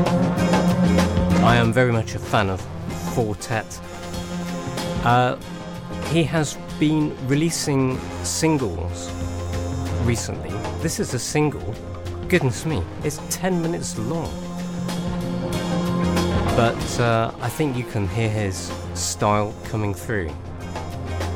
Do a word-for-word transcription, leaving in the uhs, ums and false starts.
I am very much a fan of Four Tet. Uh, he has been releasing singles recently. This is a single. Goodness me, it's ten minutes long. But uh, I think you can hear his style coming through.